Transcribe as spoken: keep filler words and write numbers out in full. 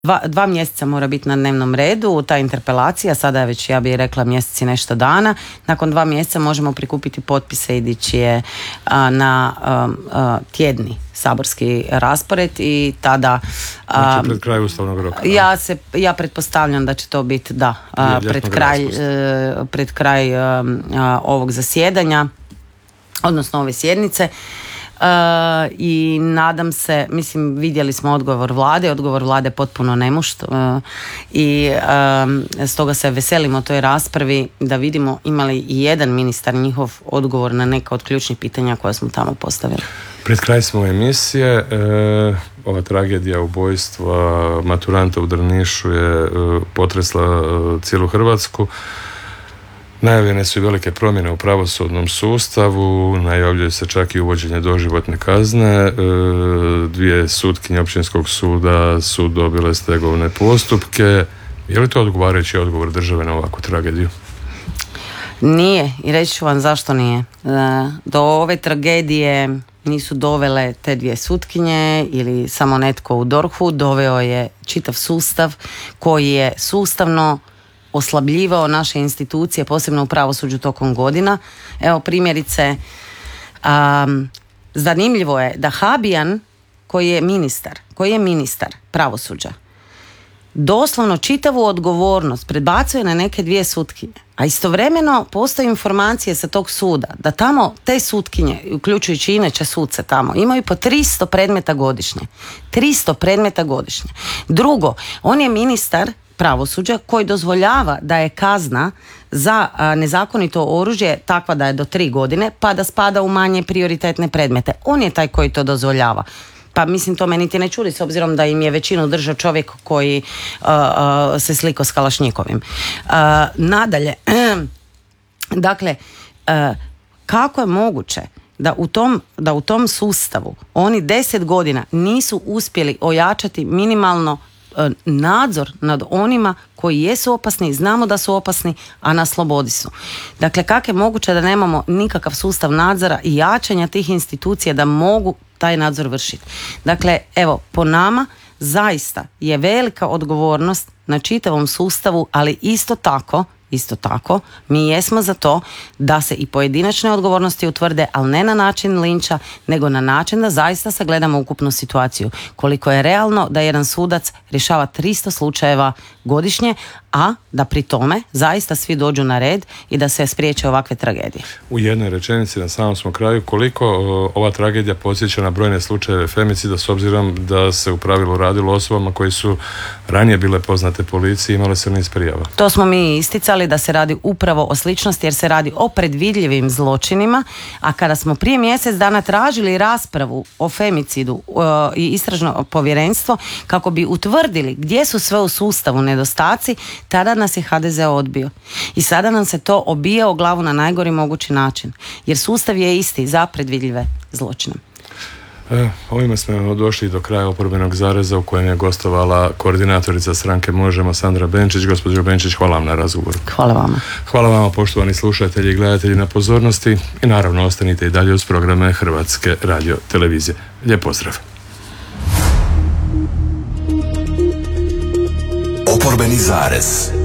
Dva, dva mjeseca mora biti na dnevnom redu ta interpelacija, sada je već, ja bih rekla, mjeseci nešto dana. Nakon dva mjeseca možemo prikupiti potpise i dići je a, na a, a, tjedni saborski raspored i tada... A, znači pred kraj ustavnog roka. Ja, se, ja pretpostavljam da će to biti, da, a, pred kraj, a, pred kraj a, a, ovog zasjedanja, odnosno ove sjednice. Uh, i nadam se, mislim, vidjeli smo odgovor vlade, odgovor vlade potpuno nemušt uh, i uh, stoga se veselimo toj raspravi da vidimo ima li i jedan ministar njihov odgovor na neka od ključnih pitanja koja smo tamo postavili. Pred kraj smo emisije, e, ova tragedija ubojstva maturanta u Drnišu je e, potresla e, cijelu Hrvatsku. Najavljene su i velike promjene u pravosudnom sustavu, najavljuje se čak i uvođenje doživotne kazne. E, dvije sutkinje općinskog suda su dobile stegovne postupke. Je li to odgovarajući odgovor države na ovakvu tragediju? Nije, i reći ću vam zašto nije. E, do ove tragedije nisu dovele te dvije sutkinje ili samo netko u dorhu, doveo je čitav sustav koji je sustavno oslabljivao naše institucije, posebno u pravosuđu tokom godina. Evo primjerice, um, zanimljivo je da Habijan, koji je ministar, koji je ministar pravosuđa, doslovno čitavu odgovornost predbacuje na neke dvije sutkinje, a istovremeno postoje informacije sa tog suda da tamo te sutkinje, uključujući inače suce tamo, imaju po tristo predmeta godišnje. tristo predmeta godišnje. Drugo, on je ministar pravosuđa koji dozvoljava da je kazna za a, nezakonito oružje takva da je do tri godine pa da spada u manje prioritetne predmete. On je taj koji to dozvoljava. Pa mislim, to me niti ne čudi s obzirom da im je većinu držao čovjek koji uh, uh, se sliko s Kalašnjikovim. Uh, nadalje, dakle, uh, kako je moguće da u tom, da u tom sustavu oni deset godina nisu uspjeli ojačati minimalno nadzor nad onima koji jesu opasni, znamo da su opasni, a na slobodi su. Dakle, kako je moguće da nemamo nikakav sustav nadzora i jačanja tih institucija da mogu taj nadzor vršiti? Dakle, evo, po nama zaista je velika odgovornost na čitavom sustavu, ali isto tako Isto tako, mi jesmo za to da se i pojedinačne odgovornosti utvrde, ali ne na način linča, nego na način da zaista sagledamo ukupnu situaciju. Koliko je realno da jedan sudac rješava tristo slučajeva godišnje, a da pri tome zaista svi dođu na red i da se spriječe ovakve tragedije. U jednoj rečenici na samom smo kraju, koliko o, ova tragedija podsjeća na brojne slučajeve femicida, s obzirom da se u pravilu radilo osobama koji su ranije bile poznate policiji i imale se niz prijava? To smo mi isticali da se radi upravo o sličnosti jer se radi o predvidljivim zločinima, a kada smo prije mjesec dana tražili raspravu o femicidu uh, i istražno povjerenstvo kako bi utvrdili gdje su sve u sustavu nedostaci, tada nas je ha de ze odbio. I sada nam se to obija o glavu na najgori mogući način, jer sustav je isti za predvidljive zločine. E, ovime smo došli do kraja Oporbenog zareza u kojem je gostovala koordinatorica stranke Možemo Sandra Benčić. Gospođo Benčić, hvala vam na razgovoru. Hvala vama. Hvala vama, poštovani slušatelji i gledatelji, na pozornosti i naravno ostanite i dalje uz programe Hrvatske radio televizije. Lijep pozdrav. Oporbeni zarez.